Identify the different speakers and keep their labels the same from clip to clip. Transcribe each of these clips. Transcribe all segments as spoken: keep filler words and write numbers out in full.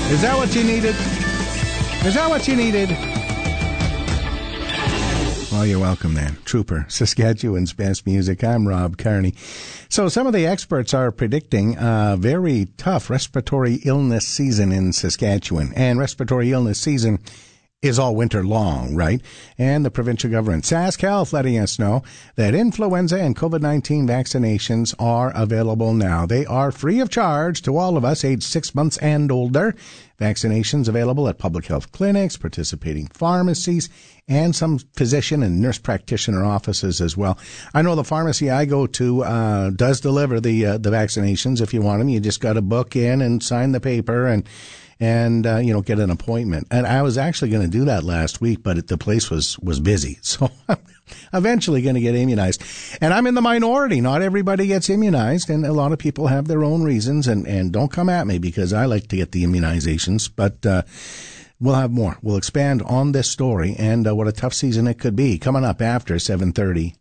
Speaker 1: Is that what you needed? Is that what you needed? Well, you're welcome then. Trooper, Saskatchewan's best music. I'm Rob Carney. So some of the experts are predicting a very tough respiratory illness season in Saskatchewan. And respiratory illness season is all winter long, right? And the provincial government, Sask Health, letting us know that influenza and COVID nineteen vaccinations are available now. They are free of charge to all of us aged six months and older. Vaccinations available at public health clinics, participating pharmacies, and some physician and nurse practitioner offices as well. I know the pharmacy I go to uh, does deliver the uh, the vaccinations. If you want them, you just got to book in and sign the paper and and uh, you know, get an appointment. And I was actually going to do that last week, but it, the place was was busy, so I'm eventually going to get immunized. And I'm in the minority. Not everybody gets immunized, and a lot of people have their own reasons. And and don't come at me because I like to get the immunizations, but. Uh, We'll have more. We'll expand on this story and uh, what a tough season it could be coming up after seven thirty.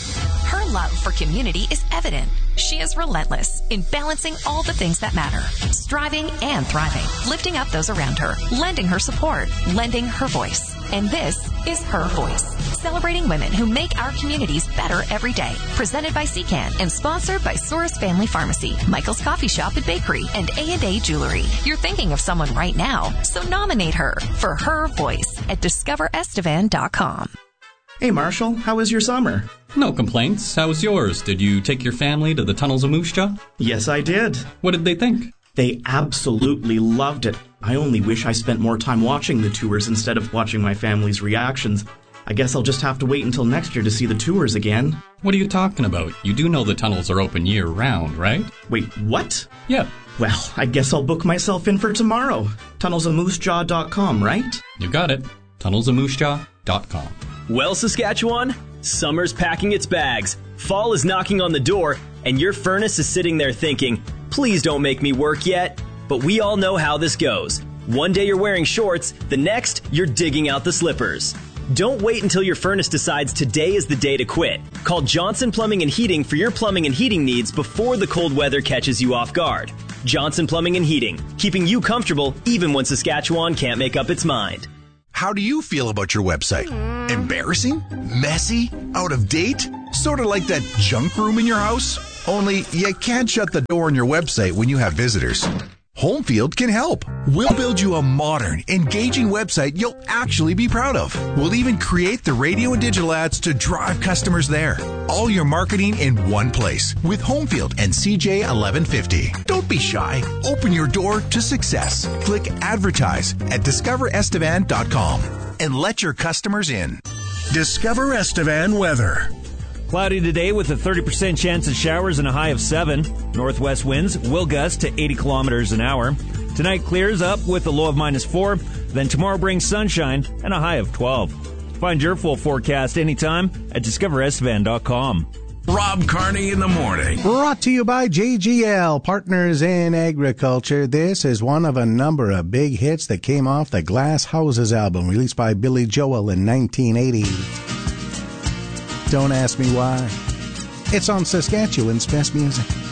Speaker 2: Her love for community is evident. She is relentless in balancing all the things that matter, striving and thriving, lifting up those around her, lending her support, lending her voice. And this is Her Voice, celebrating women who make our communities better every day. Presented by C CAN and sponsored by Soros Family Pharmacy, Michael's Coffee Shop and Bakery, and A and A Jewelry. You're thinking of someone right now, so nominate her for Her Voice at discover estevan dot com.
Speaker 3: Hey, Marshall, how was your summer?
Speaker 4: No complaints. How was yours? Did you take your family to the Tunnels of Moose Jaw?
Speaker 3: Yes, I did.
Speaker 4: What did they think?
Speaker 3: They absolutely loved it. I only wish I spent more time watching the tours instead of watching my family's reactions. I guess I'll just have to wait until next year to see the tours again.
Speaker 4: What are you talking about? You do know the tunnels are open year-round, right?
Speaker 3: Wait, what?
Speaker 4: Yeah.
Speaker 3: Well, I guess I'll book myself in for tomorrow. tunnels of moose jaw dot com, right?
Speaker 4: You got it. tunnels of moose jaw dot com.
Speaker 5: Well, Saskatchewan, summer's packing its bags, fall is knocking on the door, and your furnace is sitting there thinking, please don't make me work yet. But we all know how this goes. One day you're wearing shorts, the next you're digging out the slippers. Don't wait until your furnace decides today is the day to quit. Call Johnson Plumbing and Heating for your plumbing and heating needs before the cold weather catches you off guard. Johnson Plumbing and Heating, keeping you comfortable even when Saskatchewan can't make up its mind.
Speaker 6: How do you feel about your website? Embarrassing? Messy? Out of date? Sort of like that junk room in your house? Only you can't shut the door on your website when you have visitors. Homefield can help. We'll build you a modern, engaging website you'll actually be proud of. We'll even create the radio and digital ads to drive customers there. All your marketing in one place with Homefield and C J eleven fifty. Don't be shy. Open your door to success. Click advertise at discover estevan dot com and let your customers in. Discover Estevan weather.
Speaker 7: Cloudy today with a thirty percent chance of showers and a high of seven. Northwest winds will gust to eighty kilometers an hour. Tonight clears up with a low of minus four. Then tomorrow brings sunshine and a high of twelve. Find your full forecast anytime at discover estevan dot com.
Speaker 6: Rob Carney in the morning.
Speaker 1: Brought to you by J G L, Partners in Agriculture. This is one of a number of big hits that came off the Glass Houses album released by Billy Joel in nineteen eighty. Don't ask me why. It's on Saskatchewan's best music.